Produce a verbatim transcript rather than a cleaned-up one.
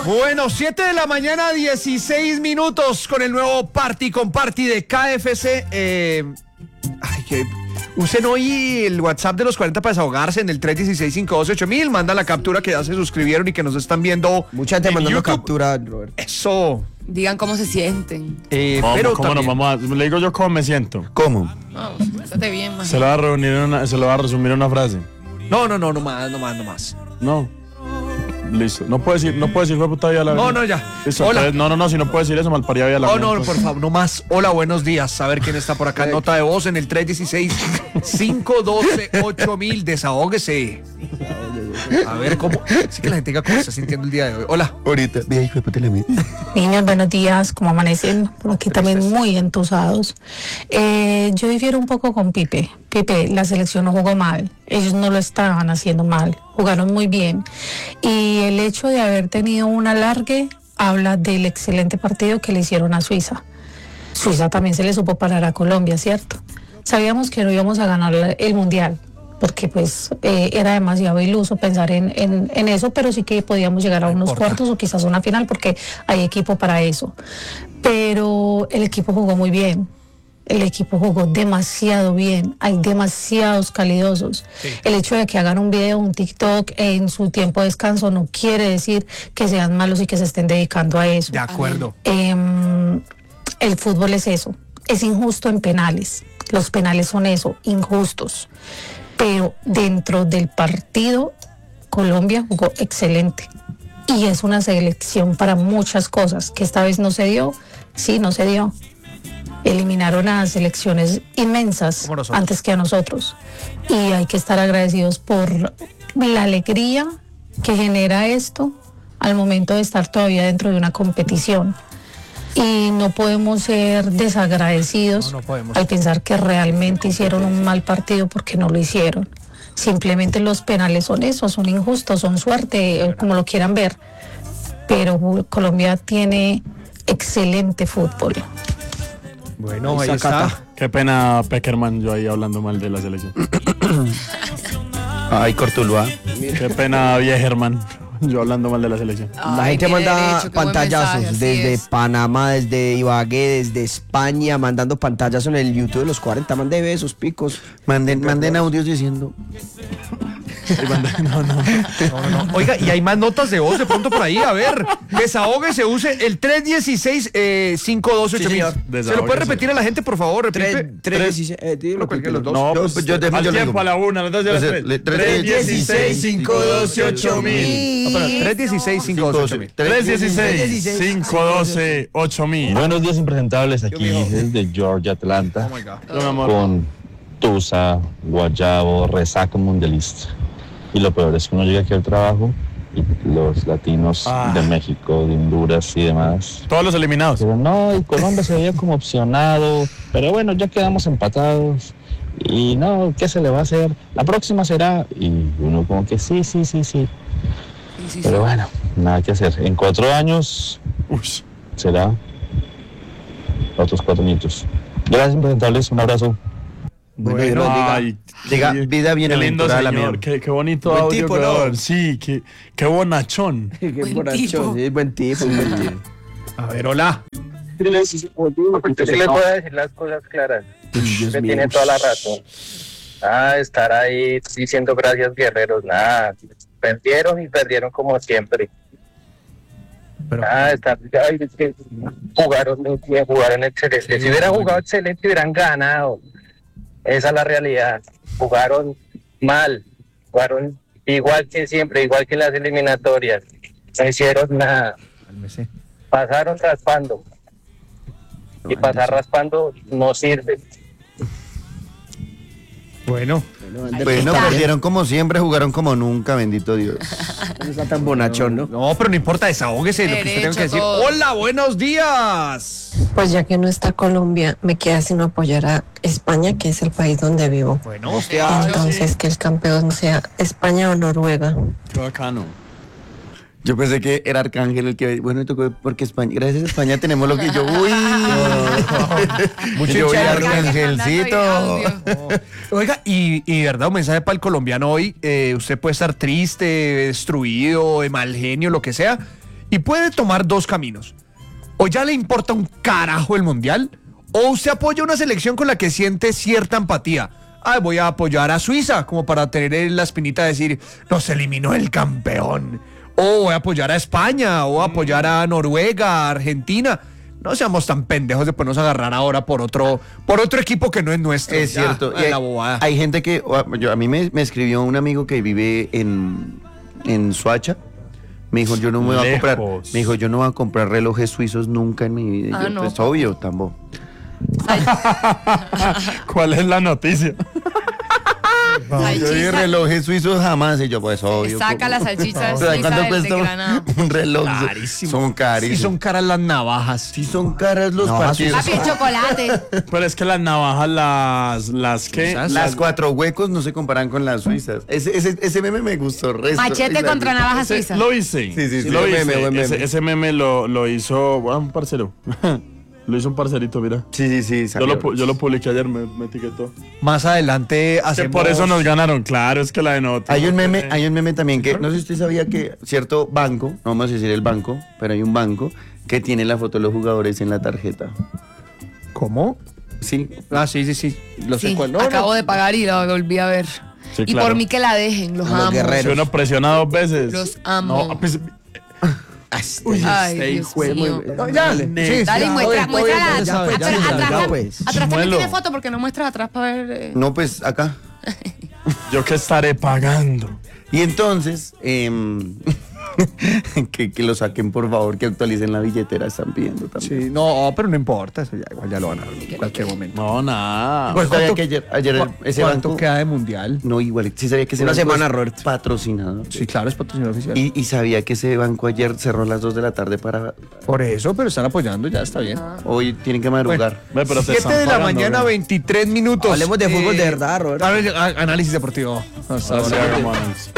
Bueno, siete de la mañana, dieciséis minutos con el nuevo Party con Party de K F C. Eh, ay, que usen hoy el WhatsApp de los cuarenta para desahogarse en el tres uno seis, cinco dos ocho mil. Manda la captura que ya se suscribieron y que nos están viendo. Mucha gente mandando captura, Robert. Eso. Digan cómo se sienten. Eh, ¿Cómo, pero cómo también... no? Vamos a, le digo yo cómo me siento. ¿Cómo? No, estate bien, man. Se lo va a reunir en una, se lo va a resumir en una frase. No, no, no, no más, no más, no más. No. Listo. No puede decir, no puede decir, fue puta vida la No, no, ya. Listo. Hola. Entonces, no, no, no, si no puede decir eso, malparía vida la Oh, no, por favor, no más. Hola, buenos días. A ver quién está por acá. Nota de voz en el tres uno seis, cinco uno dos, ocho mil. Desahóguese. A ver cómo. Sí que la gente diga cómo está sintiendo el día de hoy. Hola. Ahorita, mira, hijo de puta, la mía. Niños, buenos días, ¿cómo amanecen? Por aquí también muy entusados. Eh, yo difiero un poco con Pipe. Pipe, la selección no jugó mal. Ellos no lo estaban haciendo mal. Jugaron muy bien. Y el hecho de haber tenido un alargue habla del excelente partido que le hicieron a Suiza. Suiza también se le supo parar a Colombia, ¿cierto? Sabíamos que no íbamos a ganar el Mundial, porque pues eh, era demasiado iluso pensar en, en, en eso, pero sí que podíamos llegar a unos importa. cuartos o quizás una final, porque hay equipo para eso. Pero el equipo jugó muy bien. El equipo jugó demasiado bien, hay demasiados calidosos. Sí. El hecho de que hagan un video, un TikTok en su tiempo de descanso no quiere decir que sean malos y que se estén dedicando a eso. De acuerdo. Eh, el fútbol es eso, es injusto en penales. Los penales son eso, injustos. Pero dentro del partido, Colombia jugó excelente. Y es una selección para muchas cosas, que esta vez no se dio, sí, no se dio. Eliminaron a selecciones inmensas antes que a nosotros. Y hay que estar agradecidos por la alegría que genera esto al momento de estar todavía dentro de una competición. Y no podemos ser desagradecidos no, no podemos. al pensar que realmente hicieron un mal partido porque no lo hicieron. Simplemente los penales son eso, son injustos, son suerte, como lo quieran ver. Pero Colombia tiene excelente fútbol. Bueno, ahí está. Qué pena Peckerman, yo ahí hablando mal de la selección. Ay, Cortuluá. Qué pena Viejerman, yo hablando mal de la selección. Ay, La gente qué manda derecho, qué buen pantallazos mensaje, así desde es. Panamá, desde Ibagué, desde España, mandando pantallazos en el YouTube de los cuarenta. Mande besos, picos. Manden, manden audios diciendo. No, no. No, no, no. Oiga, y hay más notas de voz de pronto por ahí. A ver, desahóguese, use el tres uno seis, cinco dos ocho Sí, mil. señor. ¿Se lo puede repetir a la gente, por favor? Repite. tres dieciséis. Eh, dilo, No, cualquiera de los dos. No, Yo- pues, yo- yo- al yo le tiempo digo. a la una, a las dos y a las Entonces, le- tres. tres dieciséis, cinco doce, ocho mil. No, pero tres uno seis, cinco dos ocho mil. tres dieciséis, cinco doce, ocho mil. Buenos días, impresentables. Aquí mijo. desde Georgia, Atlanta, Oh my God. No, mi amor. con Tusa, Guayabo, Resaca Mundialista. Y lo peor es que uno llega aquí al trabajo y los latinos Ah. de México, de Honduras y demás. Todos los eliminados. Pero no, y Colombia se veía como opcionado. Pero bueno, ya quedamos empatados. Y no, ¿qué se le va a hacer? La próxima será. Y uno como que sí, sí, sí, sí. Sí, sí, Pero sí. bueno, nada que hacer. En cuatro años Uy. será otros cuatro minutos. Gracias, impresentables. Un abrazo. Bueno, Bueno, diga, ay, diga, qué- vida Qué lindo bienaventurada la señor, mía. qué, qué bonito Buen audio, tipo, weón. ¿no? Sí, qué, qué bonachón. Qué Buen borracho, tipo. sí, buen tipo, buen tipo. A ver, hola. Usted sí le puede decir las cosas claras. Dios Usted mío. tiene toda la razón. Ah, estar ahí diciendo gracias, guerreros. Nada, perdieron y perdieron como siempre. Pero, Ah, estar, ay, es que jugaron muy bien, jugaron excelente. Si hubieran jugado excelente, hubieran ganado. Esa es la realidad. Jugaron mal, jugaron igual que siempre, igual que en las eliminatorias. No hicieron nada. cálmese. Pasaron raspando. Y pasar raspando no sirve. Bueno, Bueno, perdieron como siempre, jugaron como nunca, bendito Dios. No está tan bonachón, ¿no? no, pero no importa, desahóguese lo que usted tenga que decir. Derecho, todos. Hola, buenos días. Pues ya que no está Colombia, me queda sino apoyar a España, que es el país donde vivo. Bueno, Entonces, que el campeón sea España o Noruega. Qué bacano. Yo pensé que era Arcángel el que, bueno, tocó porque España, gracias a España tenemos lo que yo, uy. Mucho Yo voy hincha a de Arcangelcito. Oiga, y, y de verdad, un mensaje para el colombiano hoy. Eh, usted puede estar triste, destruido, de mal genio, lo que sea. y puede tomar dos caminos. O ya le importa un carajo el mundial, o usted apoya una selección con la que siente cierta empatía. Ah, voy a apoyar a Suiza, como para tener la espinita de decir, nos eliminó el campeón. O voy a apoyar a España, o a apoyar a Noruega, a Argentina. No seamos tan pendejos de ponernos a agarrar ahora por otro, por otro equipo que no es nuestro. Es Ya, cierto. a Y hay, la bobada. hay gente que, o- yo- a mí me, me escribió un amigo que vive en, en Soacha. Me dijo, yo no me voy a comprar, Lejos. me dijo, yo no voy a comprar relojes suizos nunca en mi vida. Y Ah, yo, no, pues papá. obvio, tambo. ¿Cuál es la noticia? Yo vi relojes suizos jamás. Y yo, pues obvio. Saca la salchicha ¿Sabes suiza cuánto del- de cuesta Granada. un reloj? Carísimo. Son carísimos. Sí, son caras las navajas. Sí son caras los No, partidos. Papi, el chocolate. Pero es que las navajas, las, las que... Quizás. Las cuatro huecos no se comparan con las suizas. Ese, ese, ese meme me gustó. Resto. Machete Y la- contra navaja Ese- suiza. Lo hice. Sí, sí, sí. Lo Buen hice. meme, buen Ese, meme. ese meme lo, lo hizo bueno, un parcero. Lo hizo un parcerito, mira. Sí, sí, sí. Yo salió. lo, pu- yo lo publiqué ayer, me, me etiquetó. Más adelante Que hacemos... por eso nos ganaron, claro, es que la de nota. Hay un meme, hay un meme también que no sé si usted sabía que cierto banco, no vamos a decir el banco, pero hay un banco que tiene la foto de los jugadores en la tarjeta. ¿Cómo? Sí. Ah, sí, sí, sí. Lo sé Sí, cuál. No, acabo no. de pagar y la volví a ver. Sí, y claro. por mí que la dejen, los Los amo. guerreros. Si uno presiona dos veces. Los amo. No, pues, Ay, este Dios hijo de mío. No, ya, sí, sí, Dale, ya, muestra, todo bien, muestra todo la- bien, ya sabe, ya atrás, sabe. atrás, ya, pues. atrás también Muelo. tiene foto porque no muestras atrás para ver. eh. No, pues acá. yo que estaré pagando. Y entonces, em, que, que lo saquen por favor, que actualicen la billetera, están pidiendo también. Sí, no, pero no importa, eso ya, igual ya lo van a ver en cualquier momento. No, nada. Pues sabía ¿Cuánto- que ayer, ayer el- ¿Cu- ese ¿Cuánto banco. queda de mundial? No, igual, sí sabía que ese Una banco semana, es Roberto. patrocinador. Sí, claro, es patrocinador oficial. Y, y sabía que ese banco ayer cerró a las dos de la tarde para. Por eso, pero están apoyando, ya está bien. Hoy tienen que madrugar. Ve, pero te siete están de la pagando, mañana, bro. veintitrés minutos. Hablemos de fútbol de verdad, Roberto. a ver, a- análisis deportivo. Hasta Ahora sí ahora. hagamos análisis.